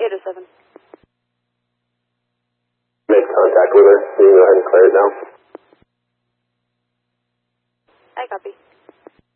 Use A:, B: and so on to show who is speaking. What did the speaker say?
A: 807.
B: Made contact with her. You can go ahead and clear it now.